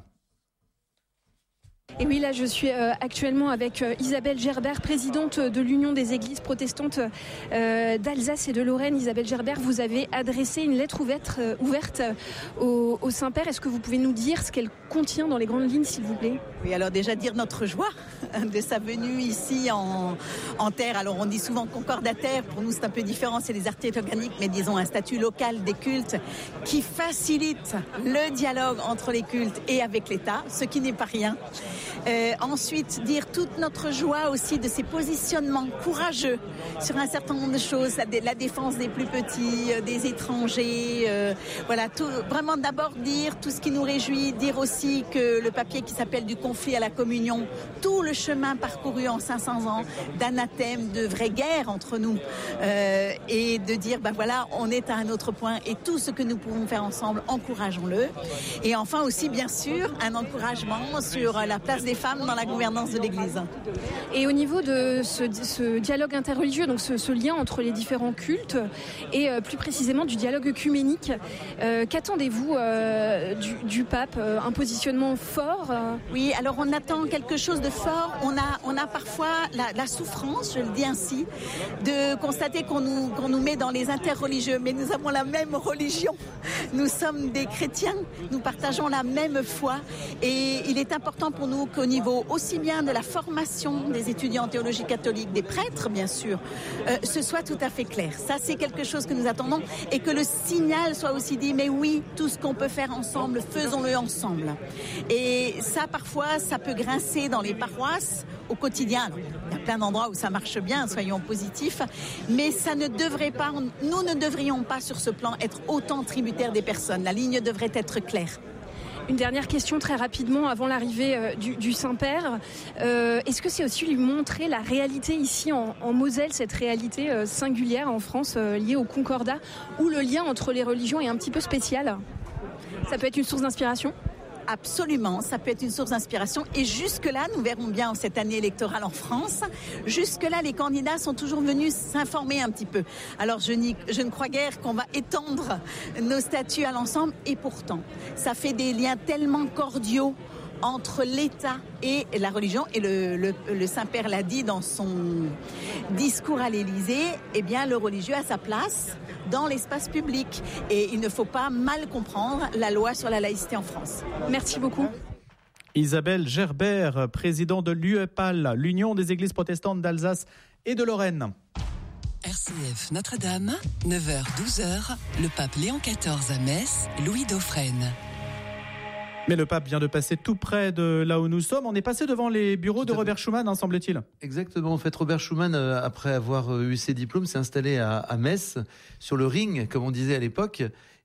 Et oui, là, je suis euh, actuellement avec euh, Isabelle Gerbert, présidente de l'Union des Églises protestantes euh, d'Alsace et de Lorraine. Isabelle Gerbert, vous avez adressé une lettre ouverte, euh, ouverte au, au Saint-Père. Est-ce que vous pouvez nous dire ce qu'elle contient dans les grandes lignes, s'il vous plaît ? Oui, alors déjà dire notre joie de sa venue ici en, en terre. Alors on dit souvent concordataire, pour nous c'est un peu différent, c'est les artères organiques, mais disons un statut local des cultes qui facilite le dialogue entre les cultes et avec l'État, ce qui n'est pas rien. Euh, ensuite, dire toute notre joie aussi de ces positionnements courageux sur un certain nombre de choses, la, la défense des plus petits, euh, des étrangers, euh, voilà, tout, vraiment d'abord dire tout ce qui nous réjouit, dire aussi que le papier qui s'appelle Du conflit à la communion, tout le chemin parcouru en cinq cents ans d'anathème, de vraie guerre entre nous, euh, et de dire, ben voilà, on est à un autre point et tout ce que nous pouvons faire ensemble, encourageons-le. Et enfin aussi, bien sûr, un encouragement sur la place des femmes dans la gouvernance de l'Église. Et au niveau de ce, ce dialogue interreligieux, donc ce, ce lien entre les différents cultes et euh, plus précisément du dialogue œcuménique, euh, qu'attendez-vous euh, du, du pape ? Un positionnement fort euh... Oui, alors on attend quelque chose de fort. On a, on a parfois la, la souffrance, je le dis ainsi, de constater qu'on nous, qu'on nous met dans les interreligieux, mais nous avons la même religion. Nous sommes des chrétiens, nous partageons la même foi et il est important pour nous qu'au niveau aussi bien de la formation des étudiants en théologie catholique, des prêtres bien sûr, euh, ce soit tout à fait clair. Ça c'est quelque chose que nous attendons et que le signal soit aussi dit, mais oui, tout ce qu'on peut faire ensemble, faisons-le ensemble. Et ça parfois, ça peut grincer dans les paroisses au quotidien. Alors, il y a plein d'endroits où ça marche bien, soyons positifs, mais ça ne devrait pas, nous ne devrions pas sur ce plan être autant tributaires des personnes. La ligne devrait être claire. Une dernière question très rapidement avant l'arrivée euh, du, du Saint-Père. Euh, est-ce que c'est aussi lui montrer la réalité ici en, en Moselle, cette réalité euh, singulière en France euh, liée au Concordat, où le lien entre les religions est un petit peu spécial ? Ça peut être une source d'inspiration ? Absolument, ça peut être une source d'inspiration. Et jusque-là, nous verrons bien cette année électorale en France, jusque-là, les candidats sont toujours venus s'informer un petit peu. Alors, je, n'y, je ne crois guère qu'on va étendre nos statuts à l'ensemble. Et pourtant, ça fait des liens tellement cordiaux entre l'État et la religion. Et le, le, le Saint-Père l'a dit dans son discours à l'Élysée, eh bien, le religieux a sa place dans l'espace public. Et il ne faut pas mal comprendre la loi sur la laïcité en France. Merci beaucoup. Isabelle Gerbert, président de l'U E P A L, l'Union des Églises protestantes d'Alsace et de Lorraine. R C F Notre-Dame, neuf heures douze heures, le pape Léon quatorze à Metz, Louis Dauphren. Mais le pape vient de passer tout près de là où nous sommes. On est passé devant les bureaux de Robert Schuman, hein, semble-t-il. Exactement. En fait, Robert Schuman, euh, après avoir eu ses diplômes, s'est installé à, à Metz, sur le ring, comme on disait à l'époque.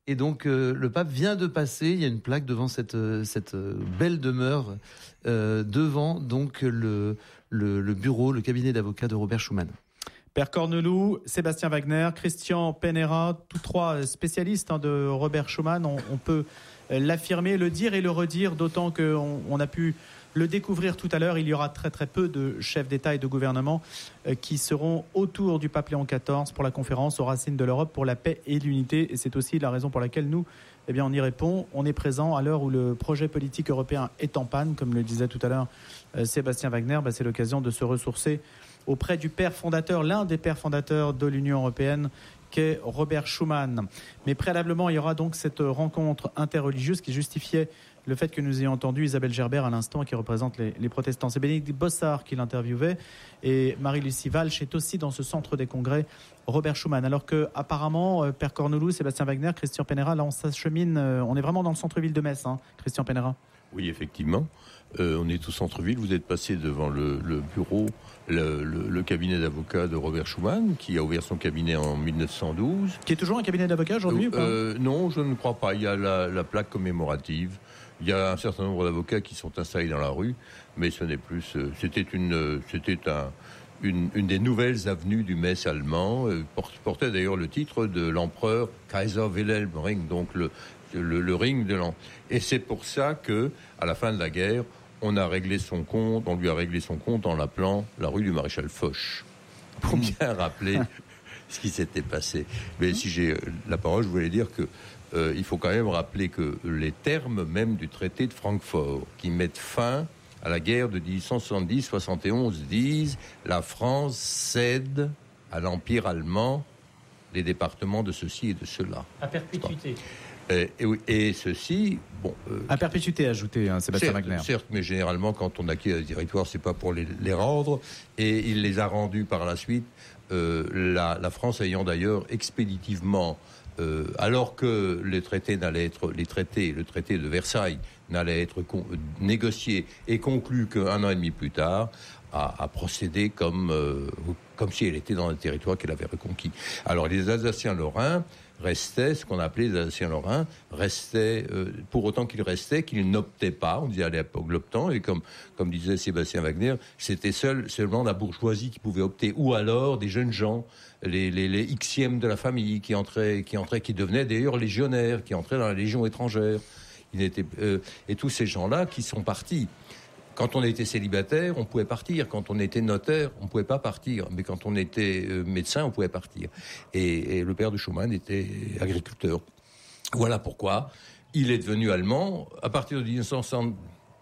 Et donc euh, le pape vient de passer, il y a une plaque devant cette, cette belle demeure, euh, devant donc le, le, le bureau, le cabinet d'avocat de Robert Schuman. Père Corneloup, Sébastien Wagner, Christian Penera, tous trois spécialistes hein, de Robert Schuman, on, on peut l'affirmer, le dire et le redire, d'autant qu'on on a pu le découvrir tout à l'heure. Il y aura très très peu de chefs d'État et de gouvernement euh, qui seront autour du pape Léon quatorze pour la conférence aux racines de l'Europe pour la paix et l'unité. Et c'est aussi la raison pour laquelle nous, eh bien, on y répond. On est présent à l'heure où le projet politique européen est en panne, comme le disait tout à l'heure euh, Sébastien Wagner. Bah, c'est l'occasion de se ressourcer auprès du père fondateur, l'un des pères fondateurs de l'Union européenne, qu'est Robert Schuman. Mais préalablement, il y aura donc cette rencontre interreligieuse qui justifiait le fait que nous ayons entendu Isabelle Gerbert à l'instant, qui représente les, les protestants. C'est Bénédicte Bossard qui l'interviewait, et Marie-Lucie Walsh est aussi dans ce centre des congrès Robert Schuman. Alors que apparemment, euh, Père Corneloup, Sébastien Wagner, Christian Penera, là on s'achemine, euh, on est vraiment dans le centre-ville de Metz, hein, Christian Penera. Oui, effectivement. Euh, on est au centre-ville. Vous êtes passé devant le, le bureau, le, le, le cabinet d'avocats de Robert Schuman, qui a ouvert son cabinet en dix-neuf cent douze. Qui est toujours un cabinet d'avocats aujourd'hui euh, ou pas euh, Non, je ne crois pas. Il y a la, la plaque commémorative. Il y a un certain nombre d'avocats qui sont installés dans la rue, mais ce n'est plus. Euh, c'était une, c'était un, une, une des nouvelles avenues du Metz allemand. Euh, portait d'ailleurs le titre de l'empereur Kaiser Wilhelm Ring, donc le, le, le ring de l'an. Et c'est pour ça que, à la fin de la guerre, on a réglé son compte, on lui a réglé son compte en l'appelant la rue du Maréchal Foch, pour bien rappeler ce qui s'était passé. Mais si j'ai la parole, je voulais dire que euh, il faut quand même rappeler que les termes même du traité de Francfort, qui mettent fin à la guerre de dix-huit cent soixante-dix soixante et onze, disent « La France cède à l'Empire allemand les départements de ceci et de cela ». À perpétuité. Et, et, et ceci, bon... Euh, à perpétuité, ajouté, hein, Sébastien certes, Wagner. Certes, mais généralement, quand on acquiert des territoires, c'est pas pour les, les rendre. Et il les a rendus par la suite, euh, la, la France ayant d'ailleurs expéditivement, euh, alors que les traités n'allaient être... Les traités, le traité de Versailles n'allait être con, euh, négocié et conclu qu'un an et demi plus tard, à, à procéder comme, euh, comme si elle était dans un territoire qu'elle avait reconquis. Alors, les Alsaciens-Lorrains restaient, ce qu'on appelait les Alsaciens-Lorrains, restaient, euh, pour autant qu'ils restaient, qu'ils n'optaient pas, on disait à l'époque l'optant, et comme, comme disait Sébastien Wagner, c'était seul, seulement la bourgeoisie qui pouvait opter, ou alors des jeunes gens, les, les, les Xièmes de la famille, qui entraient, qui entraient, qui devenaient d'ailleurs légionnaires, qui entraient dans la Légion étrangère. Il était, euh, et tous ces gens-là qui sont partis. Quand on était célibataire, on pouvait partir. Quand on était notaire, on ne pouvait pas partir. Mais quand on était euh, médecin, on pouvait partir. Et, et le père de Schuman était agriculteur. Voilà pourquoi il est devenu allemand. À partir de dix-neuf cent soixante,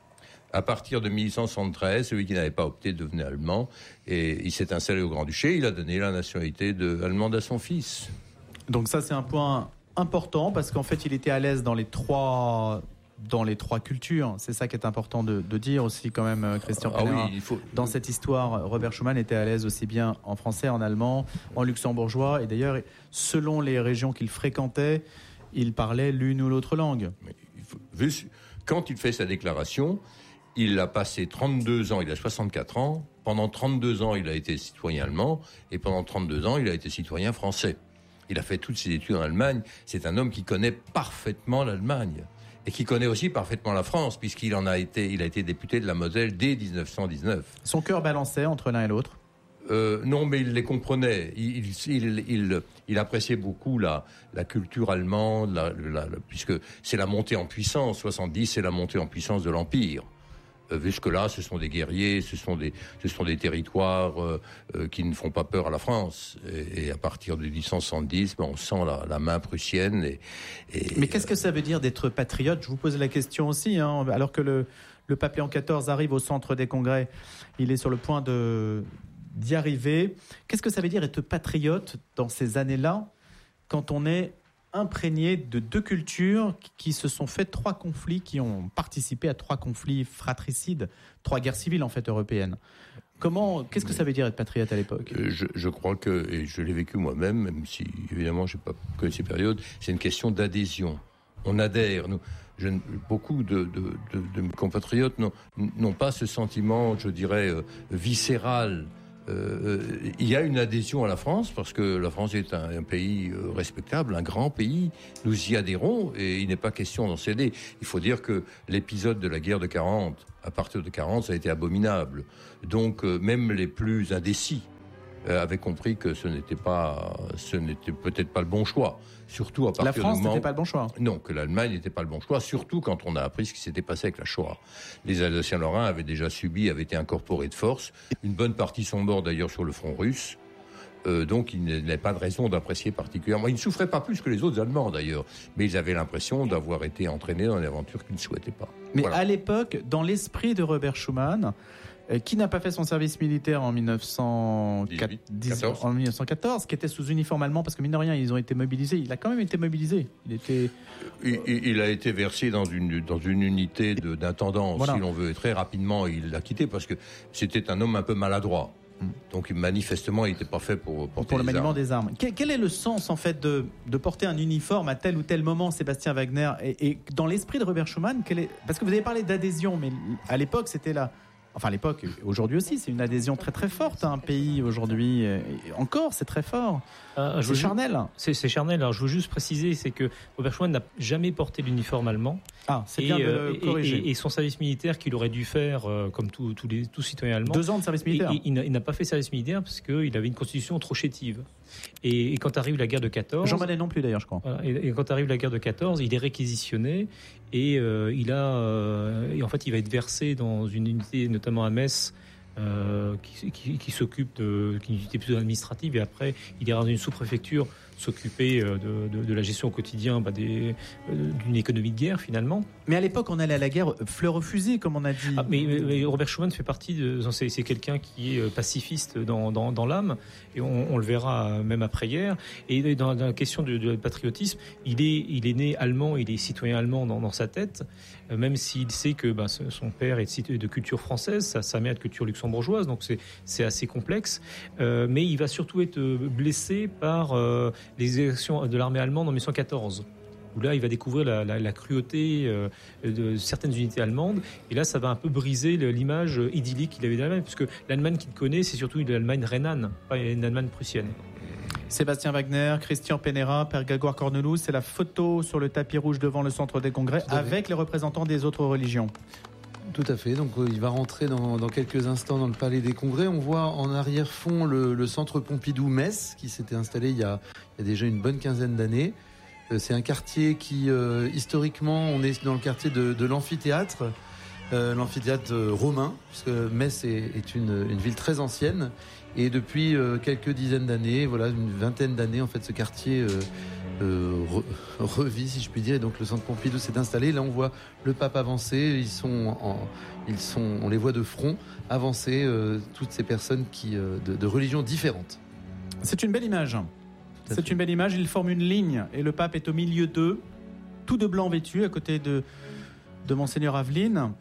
à partir de mille huit cent soixante-treize, celui qui n'avait pas opté devenait allemand. Et il s'est installé au Grand-Duché. Il a donné la nationalité de, allemande à son fils. Donc ça, c'est un point important, parce qu'en fait, il était à l'aise dans les trois... dans les trois cultures. C'est ça qui est important de, de dire aussi quand même, Christian ah Penera. Oui, il faut... Dans cette histoire, Robert Schuman était à l'aise aussi bien en français, en allemand, en luxembourgeois. Et d'ailleurs, selon les régions qu'il fréquentait, il parlait l'une ou l'autre langue. Mais il faut... Quand il fait sa déclaration, il a passé trente-deux ans, il a soixante-quatre ans. Pendant trente-deux ans, il a été citoyen allemand. Et pendant trente-deux ans, il a été citoyen français. Il a fait toutes ses études en Allemagne. C'est un homme qui connaît parfaitement l'Allemagne. Et qui connaît aussi parfaitement la France, puisqu'il en a été, il a été député de la Moselle dès dix-neuf cent dix-neuf. Son cœur balançait entre l'un et l'autre. Euh, non, mais il les comprenait. Il, il, il, il, il appréciait beaucoup la, la culture allemande, la, la, la, puisque c'est la montée en puissance. soixante-dix, c'est la montée en puissance de l'Empire. Euh, jusque-là, ce sont des guerriers, ce sont des, ce sont des territoires euh, euh, qui ne font pas peur à la France. Et, et à partir de dix-neuf cent soixante-dix, ben, on sent la, la main prussienne. Et, et, Mais qu'est-ce que ça veut dire d'être patriote ? Je vous pose la question aussi, hein, alors que le, le pape Léon quatorze arrive au centre des congrès, il est sur le point de, d'y arriver. Qu'est-ce que ça veut dire être patriote dans ces années-là, quand on est imprégné de deux cultures qui se sont fait trois conflits, qui ont participé à trois conflits fratricides, trois guerres civiles en fait européennes. Comment, qu'est-ce que ça veut dire être patriote à l'époque ? je, je crois que, et je l'ai vécu moi-même, même si évidemment je n'ai pas connu ces périodes, c'est une question d'adhésion. On adhère. Nous, je, beaucoup de, de, de, de mes compatriotes n'ont, n'ont pas ce sentiment, je dirais, euh, viscéral Euh, il y a une adhésion à la France parce que la France est un, un pays respectable, un grand pays. Nous y adhérons et il n'est pas question d'en céder. Il faut dire que l'épisode de la guerre de quarante, à partir de quarante, ça a été abominable. Donc euh, même les plus indécis euh, avaient compris que ce n'était pas, ce n'était peut-être pas le bon choix. Surtout à partir la France du moment... n'était pas le bon choix. Non, que l'Allemagne n'était pas le bon choix, surtout quand on a appris ce qui s'était passé avec la Shoah. Les Alsaciens-Lorrains avaient déjà subi, avaient été incorporés de force. Une bonne partie sont morts d'ailleurs sur le front russe. Euh, donc il n'y avait pas de raison d'apprécier particulièrement. Ils ne souffraient pas plus que les autres Allemands d'ailleurs, mais ils avaient l'impression d'avoir été entraînés dans une aventure qu'ils ne souhaitaient pas. Mais voilà. À l'époque, dans l'esprit de Robert Schuman, qui n'a pas fait son service militaire en dix-neuf cent quatorze, qui était sous uniforme allemand, parce que mine de rien, ils ont été mobilisés. Il a quand même été mobilisé. Il était. Il, il a été versé dans une dans une unité de, d'intendance, voilà. Si l'on veut. Et très rapidement, il l'a quitté parce que c'était un homme un peu maladroit. Donc manifestement, il n'était pas fait pour porter pour le maniement armes. des armes. Quel, quel est le sens en fait de, de porter un uniforme à tel ou tel moment, Sébastien Wagner, et, et dans l'esprit de Robert Schuman, quel est... parce que vous avez parlé d'adhésion, mais à l'époque c'était là. Enfin, à l'époque, aujourd'hui aussi, c'est une adhésion très très forte à un pays aujourd'hui. Et encore, c'est très fort. Euh, c'est charnel. C'est, c'est charnel. Alors, je veux juste préciser, c'est que Robert Schuman n'a jamais porté l'uniforme allemand. Ah, c'est et, bien de le corriger. Et, et, et son service militaire qu'il aurait dû faire, euh, comme tous tout les tout citoyens allemands. Deux ans de service militaire. Et, et, il, n'a, il n'a pas fait service militaire parce qu'il avait une constitution trop chétive. Et, et quand arrive la guerre de quatorze... Jean Manet non plus d'ailleurs, je crois. Voilà, et, et quand arrive la guerre de quatorze, il est réquisitionné et euh, il a, euh, et en fait, il va être versé dans une unité, notamment à Metz, euh, qui, qui, qui s'occupe de, qui est une unité plutôt administrative. Et après, il ira dans une sous-préfecture s'occuper de, de, de la gestion au quotidien bah, des, d'une économie de guerre finalement. Mais à l'époque, on allait à la guerre fleur au fusil, comme on a dit. Ah, mais, mais Robert Schuman fait partie de. C'est, c'est quelqu'un qui est pacifiste dans, dans, dans l'âme, et on, on le verra même après-hier. Et dans, dans la question du de, de patriotisme, il est, il est né allemand, il est citoyen allemand dans, dans sa tête, même s'il sait que bah, son père est de culture française, sa, sa mère est de culture luxembourgeoise, donc c'est, c'est assez complexe. Euh, mais il va surtout être blessé par euh, les élections de l'armée allemande en dix-neuf cent quatorze. Où là, il va découvrir la, la, la cruauté euh, de certaines unités allemandes. Et là, ça va un peu briser l'image idyllique qu'il avait d'Allemagne. Parce que l'Allemagne qu'il connaît, c'est surtout l'Allemagne rhénane, pas une Allemagne prussienne. Sébastien Wagner, Christian Penera, Père Grégoire Corneloup, c'est la photo sur le tapis rouge devant le centre des congrès avec les représentants des autres religions. Tout à fait, donc euh, il va rentrer dans, dans quelques instants dans le palais des congrès. On voit en arrière-fond le, le centre Pompidou-Metz qui s'était installé il y, a, il y a déjà une bonne quinzaine d'années. Euh, c'est un quartier qui, euh, historiquement, on est dans le quartier de, de l'amphithéâtre, euh, l'amphithéâtre romain, puisque Metz est, est une, une ville très ancienne. Et depuis euh, quelques dizaines d'années, voilà, une vingtaine d'années, en fait, ce quartier... Euh, Euh, re, revit, si je puis dire. Et donc le centre Pompidou s'est installé. Là, on voit le pape avancer. Ils sont, en, ils sont, on les voit de front avancer. Euh, toutes ces personnes qui, euh, de, de religions différentes. C'est une belle image. C'est une belle image. Ils forment une ligne et le pape est au milieu d'eux, tout de blanc vêtu, à côté de de Monseigneur Aveline.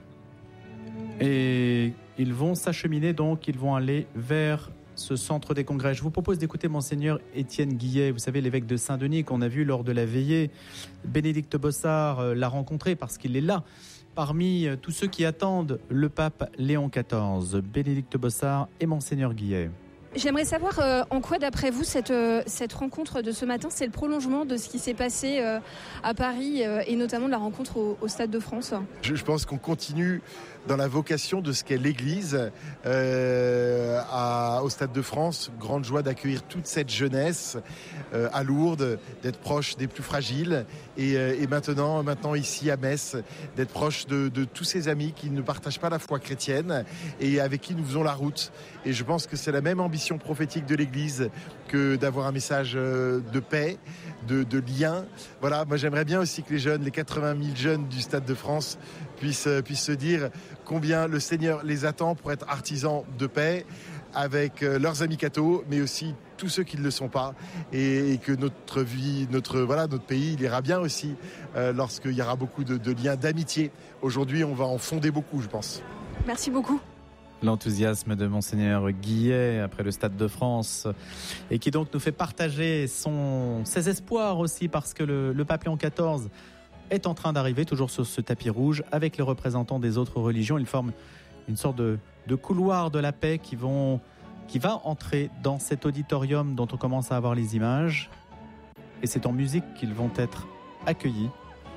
Et ils vont s'acheminer. Donc, ils vont aller vers ce centre des congrès. Je vous propose d'écouter Monseigneur Étienne Guillet, vous savez, l'évêque de Saint-Denis qu'on a vu lors de la veillée. Bénédicte Bossard l'a rencontré parce qu'il est là, parmi tous ceux qui attendent le pape Léon quatorze. Bénédicte Bossard et Monseigneur Guillet. J'aimerais savoir euh, en quoi, d'après vous, cette, euh, cette rencontre de ce matin, c'est le prolongement de ce qui s'est passé euh, à Paris euh, et notamment de la rencontre au, au Stade de France. Je, je pense qu'on continue dans la vocation de ce qu'est l'Église euh, à, au Stade de France. Grande joie d'accueillir toute cette jeunesse euh, à Lourdes, d'être proche des plus fragiles et, euh, et maintenant, maintenant ici à Metz, d'être proche de, de tous ces amis qui ne partagent pas la foi chrétienne et avec qui nous faisons la route. Et je pense que c'est la même ambition prophétique de l'Église que d'avoir un message de paix, de, de lien. Voilà, moi j'aimerais bien aussi que les jeunes, les quatre-vingt mille jeunes du Stade de France puissent, puissent se dire combien le Seigneur les attend pour être artisans de paix avec leurs amis cathos, mais aussi tous ceux qui ne le sont pas, et, et que notre vie, notre, voilà, notre pays, il ira bien aussi euh, lorsqu'il y aura beaucoup de, de liens d'amitié. Aujourd'hui, on va en fonder beaucoup, je pense. Merci beaucoup. L'enthousiasme de Monseigneur Guillet après le Stade de France et qui donc nous fait partager son, ses espoirs aussi parce que le, le pape Léon quatorze est en train d'arriver toujours sur ce tapis rouge avec les représentants des autres religions. Ils forment une sorte de, de couloir de la paix qui vont qui va entrer dans cet auditorium dont on commence à avoir les images. Et c'est en musique qu'ils vont être accueillis.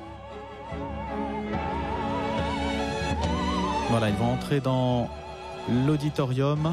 Voilà, ils vont entrer dans l'auditorium.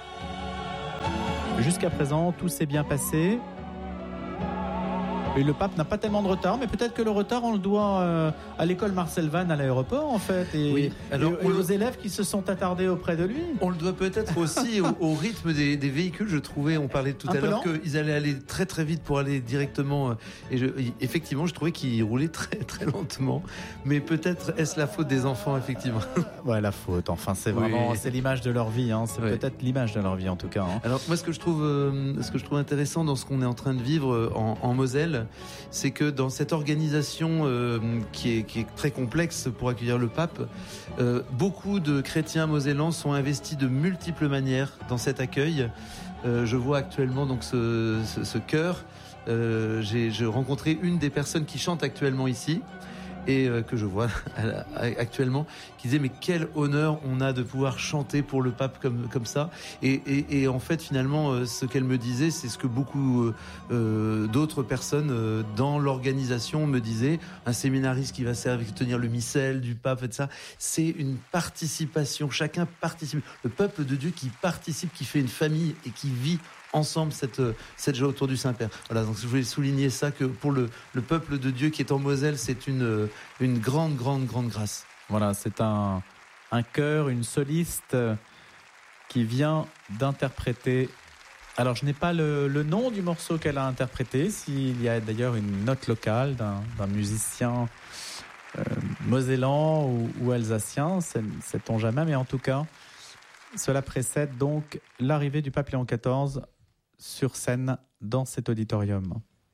Jusqu'à présent, tout s'est bien passé. Et le pape n'a pas tellement de retard, mais peut-être que le retard, on le doit euh, à l'école Marcel Vannes à l'aéroport, en fait, et, oui. Alors, et, et aux élèves qui se sont attardés auprès de lui. On le doit peut-être aussi au, au rythme des, des véhicules. Je trouvais, on parlait tout Un à l'heure qu'ils allaient aller très très vite pour aller directement. Et je, effectivement, je trouvais qu'ils roulaient très très lentement. Mais peut-être est-ce la faute des enfants, effectivement. Ouais, la faute. Enfin, c'est vraiment, oui. c'est l'image de leur vie. Hein. C'est ouais. peut-être l'image de leur vie, en tout cas. Hein. Alors moi, ce que je trouve, euh, ce que je trouve intéressant dans ce qu'on est en train de vivre en, en Moselle, c'est que dans cette organisation euh, qui, est, qui est très complexe pour accueillir le pape, euh, beaucoup de chrétiens mosellans sont investis de multiples manières dans cet accueil. Euh, je vois actuellement donc ce, ce, ce chœur. Euh, j'ai, j'ai rencontré une des personnes qui chante actuellement ici et euh, que je vois actuellement, qui disait mais quel honneur on a de pouvoir chanter pour le pape comme comme ça. Et, et, et en fait finalement euh, ce qu'elle me disait, c'est ce que beaucoup euh, d'autres personnes euh, dans l'organisation me disaient. Un séminariste qui va servir, tenir le missel du pape et ça, c'est une participation. Chacun participe. Le peuple de Dieu qui participe, qui fait une famille et qui vit ensemble cette, cette joie autour du Saint-Père. Voilà, donc je voulais souligner ça, que pour le, le peuple de Dieu qui est en Moselle, c'est une, une grande, grande, grande grâce. Voilà, c'est un, un chœur, une soliste qui vient d'interpréter. Alors, je n'ai pas le, le nom du morceau qu'elle a interprété, s'il y a d'ailleurs une note locale d'un, d'un musicien euh, mosellan ou, ou alsacien, sait-on jamais, mais en tout cas, cela précède donc l'arrivée du pape Léon quatorze sur scène dans cet auditorium.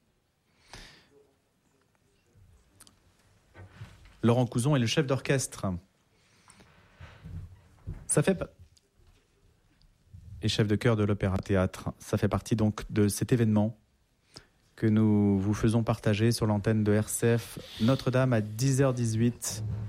Laurent Couzon est le chef d'orchestre. Ça fait et chef de chœur de l'Opéra Théâtre. Ça fait partie donc de cet événement que nous vous faisons partager sur l'antenne de R C F Notre-Dame à dix heures dix-huit.